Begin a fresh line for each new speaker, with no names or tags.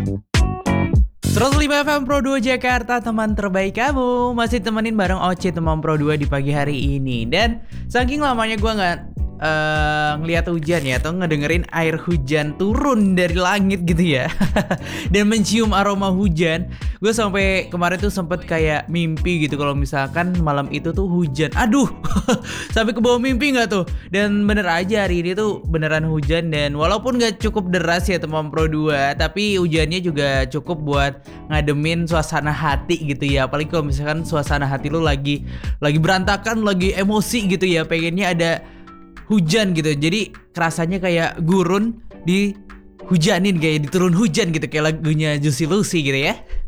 105 FM Pro 2 Jakarta, teman terbaik kamu. Masih temenin bareng Oce teman Pro 2 di pagi hari ini. Dan saking lamanya gue gak ngeliat hujan ya, atau ngedengerin air hujan turun dari langit gitu ya dan mencium aroma hujan, gue sampai kemarin tuh sempet kayak mimpi gitu kalau misalkan malam itu tuh hujan. Aduh sampai ke bawah mimpi gak tuh. Dan bener aja hari ini tuh beneran hujan. Dan walaupun gak cukup deras ya teman Pro 2, tapi hujannya juga cukup buat ngademin suasana hati gitu ya. Apalagi kalau misalkan suasana hati lu lagi berantakan, lagi emosi gitu ya, pengennya ada hujan gitu. Jadi kerasanya kayak gurun dihujanin, kayak diturun hujan gitu, kayak lagunya Juicy Lucy gitu ya.